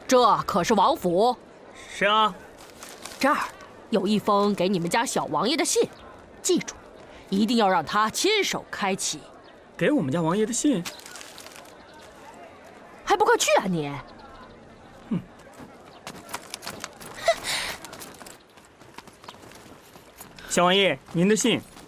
这可是王府。 是啊。 这儿有一封给你们家小王爷的信，记住，一定要让他亲手开启。 给我们家王爷的信？ 还不快去啊你！ 哼。小王爷，您的信。